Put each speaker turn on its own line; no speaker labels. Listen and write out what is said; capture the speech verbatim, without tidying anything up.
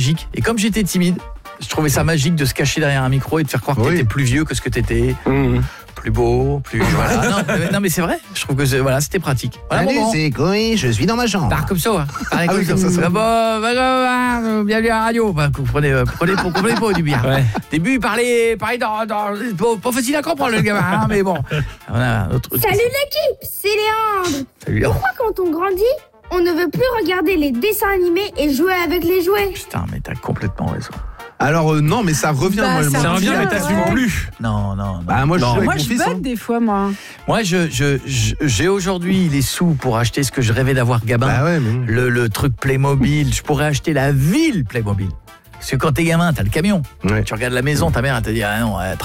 magique. Et comme j'étais timide, je trouvais ça magique de se cacher derrière un micro et de faire croire que
Oui.
t'étais plus vieux que ce que t'étais.
Mmh.
Plus beau, plus... voilà. non, mais, non mais c'est vrai, je trouve que c'est, voilà, c'était pratique. Voilà,
Salut,
bon, bon.
c'est Coé, je suis dans ma chambre.
Par comme ça, hein. Pareil,
Ah oui, comme ça, ça.
Bah, bah, bah, bah, bah, bienvenue à la radio. Bah, vous prenez, euh, prenez pour, prenez pour du bien.
Ouais.
Début, il parlait, parlait dans, dans, pas, pas facile à comprendre le gamin, hein, mais bon. Voilà, autre...
Salut l'équipe, c'est Léandre.
Salut, Léon.
Pourquoi quand on grandit, on ne veut plus regarder les dessins animés et jouer avec les jouets?
Putain, mais t'as complètement raison.
Alors euh, non, mais ça revient.
Bah,
moi,
ça
moi,
Ça revient,
Ouais,
mais t'assumes
ouais.
plus.
Non, non, non.
Bah moi je
Non.
suis avec
Moi,
mon
je
fils.
bug
hein.
des fois, moi.
Moi, je, je, je- j'ai aujourd'hui les sous pour acheter ce que je rêvais d'avoir gamin.
Bah ouais, mais...
le, le truc Playmobil. Je pourrais acheter la ville Playmobil. Parce que quand t'es gamin, t'as le camion.
Ouais.
Tu regardes la maison, ta mère, elle te dit ah non, euh,